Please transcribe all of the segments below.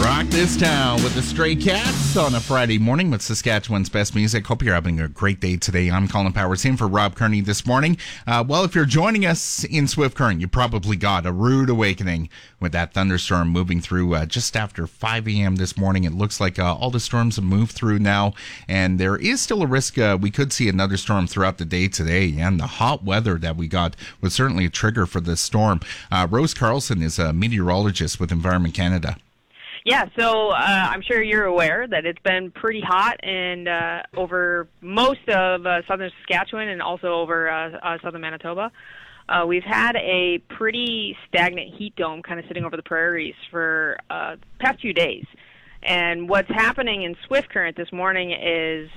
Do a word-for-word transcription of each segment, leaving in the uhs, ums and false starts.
Rock this town with the Stray Cats on a Friday morning with Saskatchewan's best music. Hope you're having a great day today. I'm Colin Powers in for Rob Kearney this morning. Uh, well, if you're joining us in Swift Current, you probably got a rude awakening with that thunderstorm moving through uh, just after five a.m. this morning. It looks like uh, all the storms have moved through now, and there is still a risk uh, we could see another storm throughout the day today. And the hot weather that we got was certainly a trigger for this storm. Uh, Rose Carlson is a meteorologist with Environment Canada. Yeah, so uh, I'm sure you're aware that it's been pretty hot and uh, over most of uh, southern Saskatchewan and also over uh, uh, southern Manitoba. Uh, we've had a pretty stagnant heat dome kind of sitting over the prairies for uh, the past few days. And what's happening in Swift Current this morning is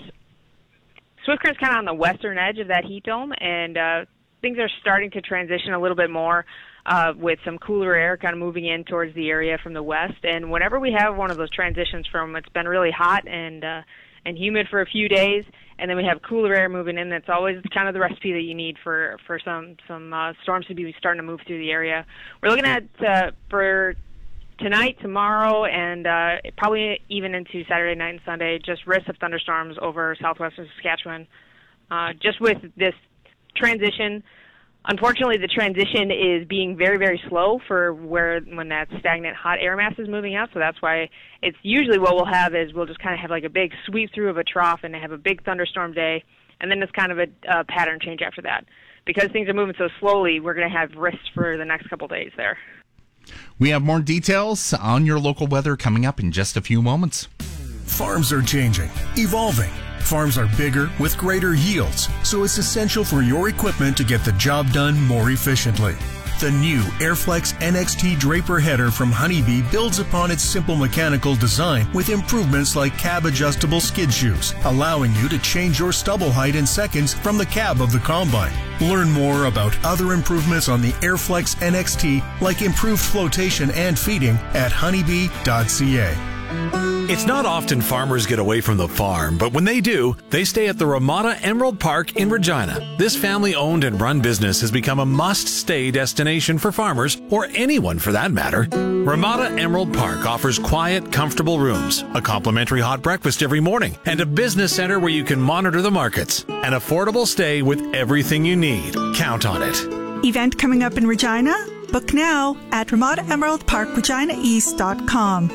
Swift Current's kind of on the western edge of that heat dome, and uh, things are starting to transition a little bit more uh, with some cooler air kind of moving in towards the area from the west. And whenever we have one of those transitions from it's been really hot and uh, and humid for a few days, and then we have cooler air moving in, that's always kind of the recipe that you need for, for some, some uh, storms to be starting to move through the area. We're looking at, uh, for tonight, tomorrow, and uh, probably even into Saturday night and Sunday, just risks of thunderstorms over southwestern Saskatchewan. Uh, just with this transition, unfortunately, the transition is being very, very slow for where when that stagnant hot air mass is moving out. So that's why it's usually what we'll have is we'll just kind of have like a big sweep through of a trough and have a big thunderstorm day, and then it's kind of a, a pattern change after that. Because things are moving so slowly, we're going to have risks for the next couple days there. We have more details on your local weather coming up in just a few moments. Farms are changing, evolving. Farms are bigger with greater yields, so it's essential for your equipment to get the job done more efficiently. The new Airflex N X T Draper header from Honeybee builds upon its simple mechanical design with improvements like cab-adjustable skid shoes, allowing you to change your stubble height in seconds from the cab of the combine. Learn more about other improvements on the Airflex N X T, like improved flotation and feeding, at honeybee dot c a. It's not often farmers get away from the farm, but when they do, they stay at the Ramada Emerald Park in Regina. This family-owned and run business has become a must-stay destination for farmers, or anyone for that matter. Ramada Emerald Park offers quiet, comfortable rooms, a complimentary hot breakfast every morning, and a business center where you can monitor the markets. An affordable stay with everything you need. Count on it. Event coming up in Regina? Book now at ramada emerald park regina east dot com.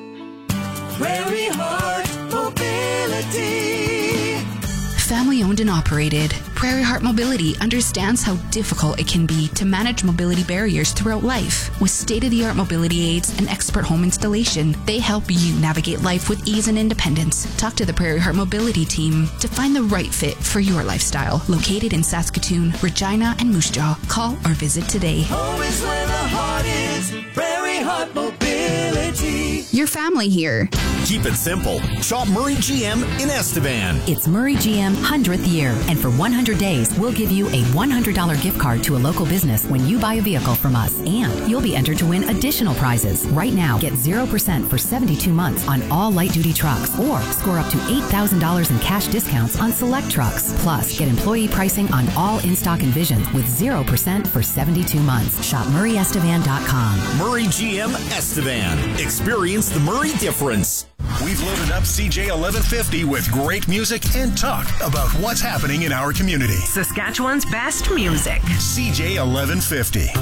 Prairie Heart Mobility. Family owned and operated, Prairie Heart Mobility understands how difficult it can be to manage mobility barriers throughout life. With state-of-the-art mobility aids and expert home installation, they help you navigate life with ease and independence. Talk to the Prairie Heart Mobility team to find the right fit for your lifestyle. Located in Saskatoon, Regina, and Moose Jaw. Call or visit today. Home is where the heart is. Prairie Heart Mobility. Your family here. Keep it simple. Shop Murray G M in Estevan. It's Murray G M one hundredth year, and for one hundred days, we'll give you a one hundred dollars gift card to a local business when you buy a vehicle from us. And you'll be entered to win additional prizes. Right now, get zero percent for seventy-two months on all light-duty trucks, or score up to eight thousand dollars in cash discounts on select trucks. Plus, get employee pricing on all in-stock Envisions with zero percent for seventy-two months. Shop murray estevan dot com. Murray G M Estevan. Experience the Murray difference. We've loaded up C J eleven fifty with great music and talk about what's happening in our community. Saskatchewan's best music. C J eleven fifty.